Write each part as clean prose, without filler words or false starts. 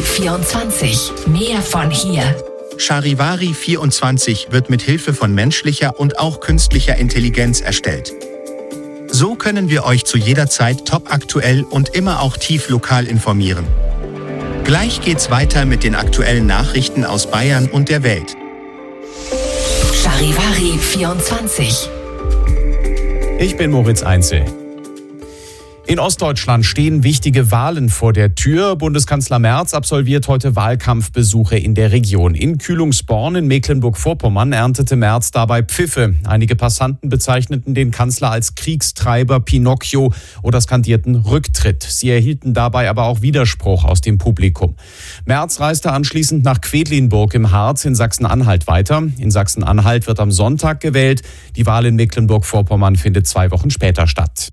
Charivari24. Mehr von hier. Charivari24 wird mit Hilfe von menschlicher und auch künstlicher Intelligenz erstellt. So können wir euch zu jeder Zeit topaktuell und immer auch tief lokal informieren. Gleich geht's weiter mit den aktuellen Nachrichten aus Bayern und der Welt. Charivari24. Ich bin Moritz Einzel. In Ostdeutschland stehen wichtige Wahlen vor der Tür. Bundeskanzler Merz absolviert heute Wahlkampfbesuche in der Region. In Kühlungsborn in Mecklenburg-Vorpommern erntete Merz dabei Pfiffe. Einige Passanten bezeichneten den Kanzler als Kriegstreiber, Pinocchio oder skandierten Rücktritt. Sie erhielten dabei aber auch Widerspruch aus dem Publikum. Merz reiste anschließend nach Quedlinburg im Harz in Sachsen-Anhalt weiter. In Sachsen-Anhalt wird am Sonntag gewählt. Die Wahl in Mecklenburg-Vorpommern findet 2 Wochen später statt.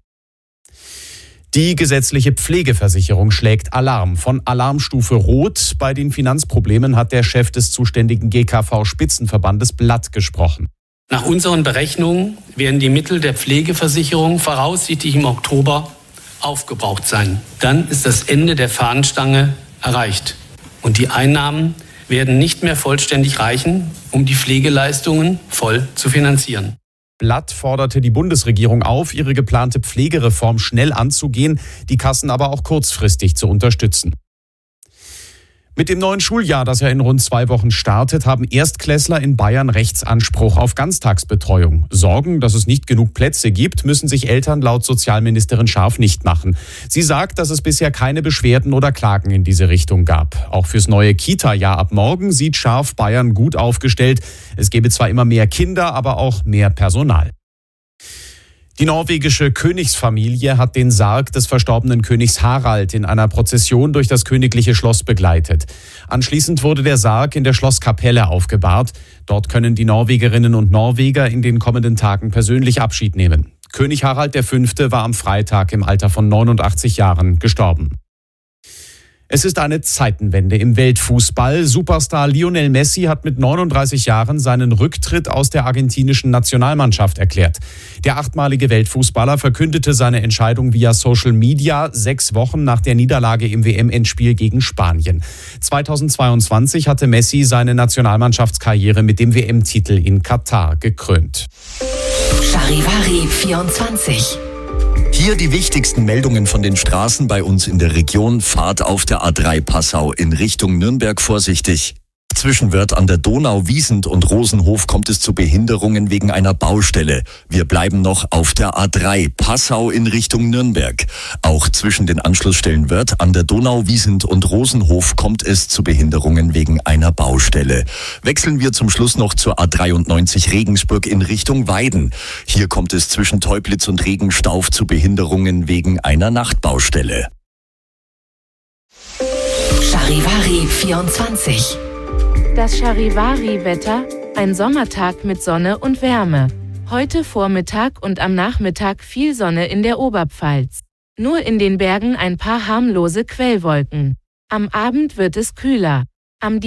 Die gesetzliche Pflegeversicherung schlägt Alarm. Von Alarmstufe Rot. Bei den Finanzproblemen hat der Chef des zuständigen GKV-Spitzenverbandes Blatt gesprochen. Nach unseren Berechnungen werden die Mittel der Pflegeversicherung voraussichtlich im Oktober aufgebraucht sein. Dann ist das Ende der Fahnenstange erreicht. Und die Einnahmen werden nicht mehr vollständig reichen, um die Pflegeleistungen voll zu finanzieren. Blatt forderte die Bundesregierung auf, ihre geplante Pflegereform schnell anzugehen, die Kassen aber auch kurzfristig zu unterstützen. Mit dem neuen Schuljahr, das ja in rund 2 Wochen startet, haben Erstklässler in Bayern Rechtsanspruch auf Ganztagsbetreuung. Sorgen, dass es nicht genug Plätze gibt, müssen sich Eltern laut Sozialministerin Scharf nicht machen. Sie sagt, dass es bisher keine Beschwerden oder Klagen in diese Richtung gab. Auch fürs neue Kita-Jahr ab morgen sieht Scharf Bayern gut aufgestellt. Es gebe zwar immer mehr Kinder, aber auch mehr Personal. Die norwegische Königsfamilie hat den Sarg des verstorbenen Königs Harald in einer Prozession durch das königliche Schloss begleitet. Anschließend wurde der Sarg in der Schlosskapelle aufgebahrt. Dort können die Norwegerinnen und Norweger in den kommenden Tagen persönlich Abschied nehmen. König Harald V. war am Freitag im Alter von 89 Jahren gestorben. Es ist eine Zeitenwende im Weltfußball. Superstar Lionel Messi hat mit 39 Jahren seinen Rücktritt aus der argentinischen Nationalmannschaft erklärt. Der 8-malige Weltfußballer verkündete seine Entscheidung via Social Media 6 Wochen nach der Niederlage im WM-Endspiel gegen Spanien. 2022 hatte Messi seine Nationalmannschaftskarriere mit dem WM-Titel in Katar gekrönt. Charivari24. Hier die wichtigsten Meldungen von den Straßen bei uns in der Region. Fahrt auf der A3 Passau in Richtung Nürnberg vorsichtig. Zwischen Wörth an der Donau, Wiesent und Rosenhof kommt es zu Behinderungen wegen einer Baustelle. Wir bleiben noch auf der A3 Passau in Richtung Nürnberg. Auch zwischen den Anschlussstellen Wörth an der Donau, Wiesent und Rosenhof kommt es zu Behinderungen wegen einer Baustelle. Wechseln wir zum Schluss noch zur A93 Regensburg in Richtung Weiden. Hier kommt es zwischen Teublitz und Regenstauf zu Behinderungen wegen einer Nachtbaustelle. Charivari24. Das Charivari-Wetter, ein Sommertag mit Sonne und Wärme. Heute Vormittag und am Nachmittag viel Sonne in der Oberpfalz. Nur in den Bergen ein paar harmlose Quellwolken. Am Abend wird es kühler.